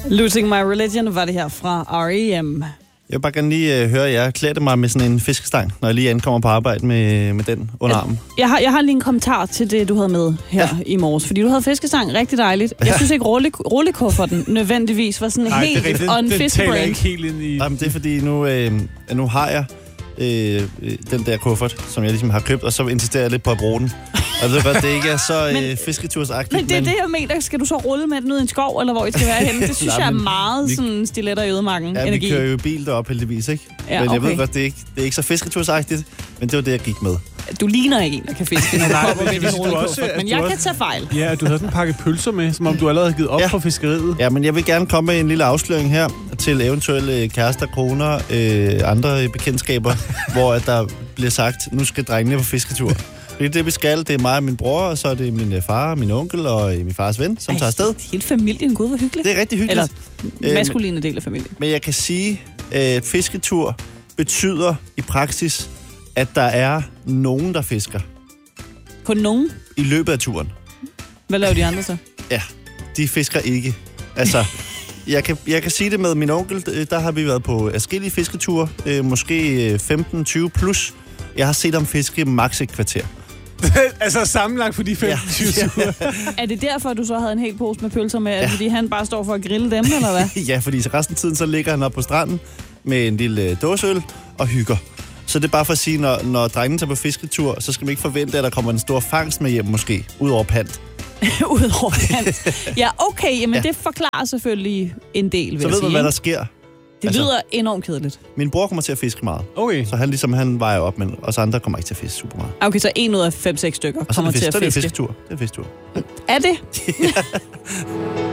Losing My Religion var det her fra R.E.M. Jeg vil bare gerne lige høre, jeg klædte mig med sådan en fiskestang, når jeg lige ankommer på arbejde med den under armen. Jeg har lige en kommentar til det, du havde med her i morges. Fordi du havde fiskestang, rigtig dejligt. Jeg synes ikke, rullekufferten nødvendigvis var sådan helt on fish den taler break. ikke helt ind i... Jamen, det er fordi, nu har jeg den der kuffert, som jeg ligesom har købt, og så insisterer jeg lidt på at bruge den. Og jeg ved godt, det ikke er så fisketursagtigt. Men det er det, jeg mener. Skal du så rulle med den ud i en skov, eller hvor I skal være henne? Det synes jeg er meget sådan stiletter i ødemarken energi. Vi kører jo bil derop heldigvis, ikke? Ja, men jeg okay. ved godt, det er ikke så fisketursagtigt, men det var det, jeg gik med. Du ligner ikke en, der kan fiske, når du kommer med din rullekuffert. Men jeg kan tage fejl. Ja, du havde sådan en pakke pølser med, som om du allerede havde givet op for fiskeriet. Ja, men jeg vil gerne komme med en lille afsløring her til eventuelle kærester, koner, andre bekendtskaber, hvor at der bliver sagt, nu skal drengene på fisketur. Det er det, vi skal. Det er mig og min bror, og så er det min far, min onkel og min fars ven, som tager afsted. Hele familien, gud, hvor hyggeligt. Det er rigtig hyggeligt. Eller maskuline del af familien. Men jeg kan sige, at fisketur betyder i praksis, at der er nogen, der fisker. Kun nogen? I løbet af turen. Hvad laver de andre så? Ja, de fisker ikke. Altså, jeg kan sige det med min onkel. Der har vi været på adskillige fisketure. Måske 15-20 plus. Jeg har set ham fiske maks et kvarter. Altså sammenlagt for de 25 ture. Er det derfor, du så havde en hel pose med pølser med? Ja. Fordi han bare står for at grille dem, eller hvad? Ja, fordi så resten af tiden, så ligger han op på stranden med en lille dåseøl og hygger. Så det er bare for at sige, når drengene tager på fisketur, så skal man ikke forvente, at der kommer en stor fangst med hjem måske, ud over pant. Udover pant. Ja, okay, jamen det forklarer selvfølgelig en del, vil så ved man, hvad der sker. Det lyder enormt kedeligt. Min bror kommer til at fiske meget. Okay. Så han vejer op, men os andre kommer ikke til at fiske super meget. Okay, så 1 ud af 5-6 stykker kommer til at fiske. Så er det fisketur. Det er fisketur. Er det?